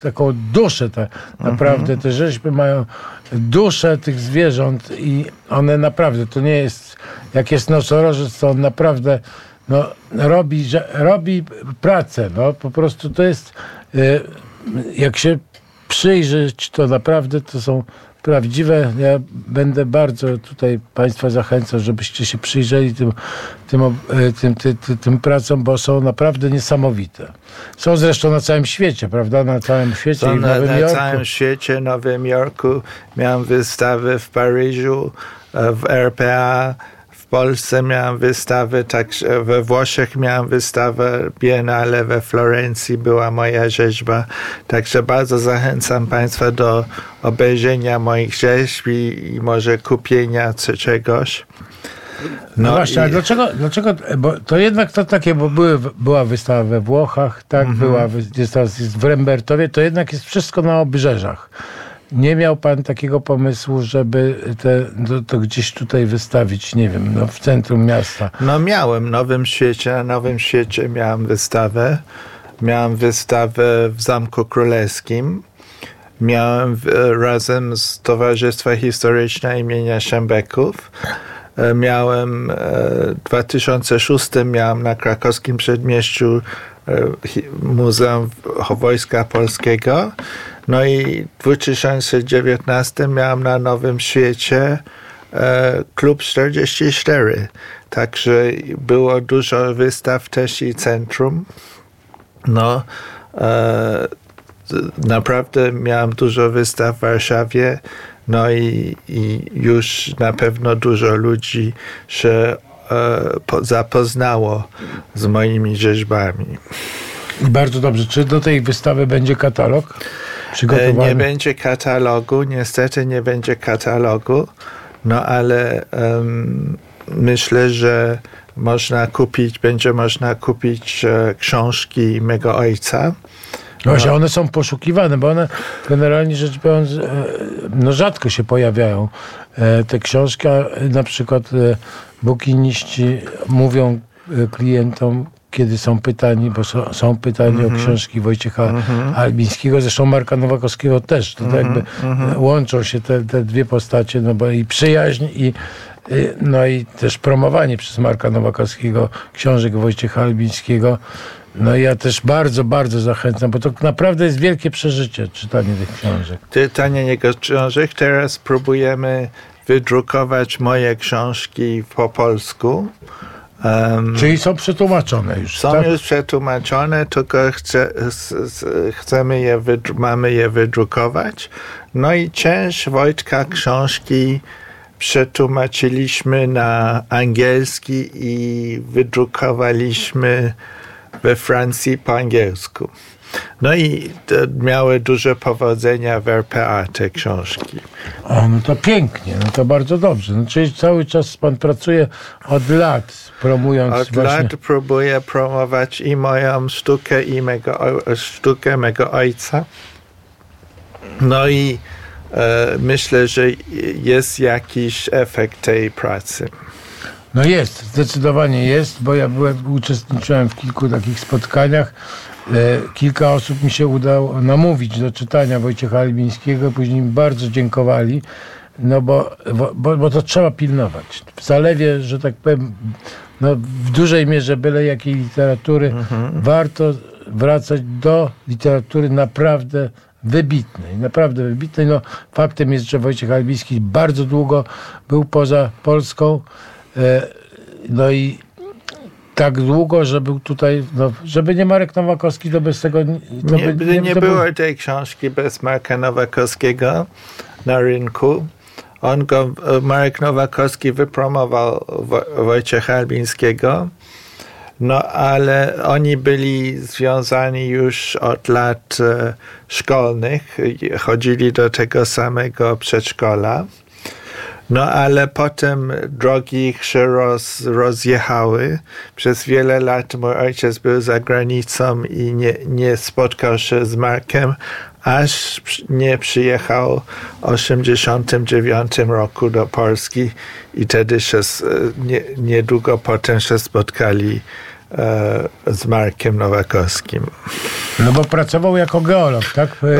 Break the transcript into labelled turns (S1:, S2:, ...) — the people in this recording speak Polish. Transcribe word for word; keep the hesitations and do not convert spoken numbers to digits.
S1: taką duszę. Ta, naprawdę te rzeźby mają duszę tych zwierząt i one naprawdę, to nie jest, jak jest nosorożec, to on naprawdę no, robi, że, robi pracę. No, po prostu to jest, y, jak się przyjrzeć, to naprawdę to są prawdziwe. Ja będę bardzo tutaj Państwa zachęcał, żebyście się przyjrzeli tym, tym, tym, tym, tym, tym pracom, bo są naprawdę niesamowite. Są zresztą na całym świecie, prawda? Na całym świecie
S2: są
S1: i w
S2: na,
S1: Nowym
S2: na
S1: Jorku.
S2: całym świecie, w Nowym Jorku. Miałem wystawę w Paryżu, w R P A. W Polsce miałem wystawę, także we Włoszech miałem wystawę, Biennale we Florencji była moja rzeźba. Także bardzo zachęcam Państwa do obejrzenia moich rzeźb i, i może kupienia czegoś.
S1: No, no właśnie,
S2: i...
S1: ale dlaczego, dlaczego, bo to jednak to takie, bo były, była wystawa we Włochach, tak, mm-hmm. była wystawa w Rembertowie, to jednak jest wszystko na obrzeżach. Nie miał pan takiego pomysłu, żeby te, to, to gdzieś tutaj wystawić, nie wiem, no, w centrum miasta?
S2: No miałem w Nowym Świecie, na Nowym Świecie miałem wystawę. Miałem wystawę w Zamku Królewskim. Miałem w, razem z Towarzystwem Historycznym imienia Szembeków. Miałem w dwa tysiące szóstym miałem na krakowskim przedmieściu Muzeum Wojska Polskiego. No i w dwa tysiące dziewiętnastym miałem na Nowym Świecie e, Klub czterdzieści cztery. Także było dużo wystaw też i centrum. No, e, naprawdę miałem dużo wystaw w Warszawie. No i, i już na pewno dużo ludzi się e, po, zapoznało z moimi rzeźbami.
S1: Bardzo dobrze. Czy do tej wystawy będzie katalog?
S2: Nie będzie katalogu, niestety nie będzie katalogu, no ale um, myślę, że można kupić, będzie można kupić e, książki mego ojca.
S1: No właśnie, one są poszukiwane, bo one generalnie rzecz biorąc e, no rzadko się pojawiają. E, te książki, na przykład e, bukiniści mówią e, klientom, kiedy są pytani, bo są, są pytani mm-hmm. o książki Wojciecha mm-hmm. Albińskiego, zresztą Marka Nowakowskiego też. To mm-hmm. tak jakby mm-hmm. łączą się te, te dwie postacie, no bo i przyjaźń, i, i, no i też promowanie przez Marka Nowakowskiego książek Wojciecha Albińskiego. No i ja też bardzo, bardzo zachęcam, bo to naprawdę jest wielkie przeżycie, czytanie tych książek.
S2: Czytanie jego książek. Teraz próbujemy wydrukować moje książki po polsku. Um,
S1: Czyli są przetłumaczone już,
S2: Są
S1: tak?
S2: już przetłumaczone, tylko chce, chcemy je, wydru- mamy je wydrukować. No i część Wojtka książki przetłumaczyliśmy na angielski i wydrukowaliśmy we Francji po angielsku. No i miały duże powodzenia w R P A te książki.
S1: O, no to pięknie, no to bardzo dobrze. No, czyli cały czas pan pracuje od lat, promując
S2: Od
S1: właśnie...
S2: lat próbuję promować i moją sztukę, i mego, sztukę mego ojca. No i e, myślę, że jest jakiś efekt tej pracy.
S1: No jest, zdecydowanie jest, bo ja byłem, uczestniczyłem w kilku takich spotkaniach. Kilka osób mi się udało namówić do czytania Wojciecha Albińskiego, później mi bardzo dziękowali, no bo, bo, bo to trzeba pilnować. W zalewie, że tak powiem, no w dużej mierze byle jakiej literatury, mhm. warto wracać do literatury naprawdę wybitnej, naprawdę wybitnej. No, faktem jest, że Wojciech Albiński bardzo długo był poza Polską, no i tak długo, że był tutaj, no, żeby nie Marek Nowakowski, to bez tego... To
S2: nie
S1: by,
S2: nie, nie
S1: to
S2: było
S1: by...
S2: tej książki bez Marka Nowakowskiego na rynku. On go, Marek Nowakowski wypromował Wo- Wojciecha Albińskiego, no ale oni byli związani już od lat e, szkolnych, chodzili do tego samego przedszkola. No ale potem drogi ich się roz, rozjechały. Przez wiele lat mój ojciec był za granicą i nie, nie spotkał się z Markiem, aż nie przyjechał w osiemdziesiątym dziewiątym roku do Polski i wtedy się nie, niedługo potem się spotkali z Markiem Nowakowskim.
S1: No bo pracował jako geolog, tak?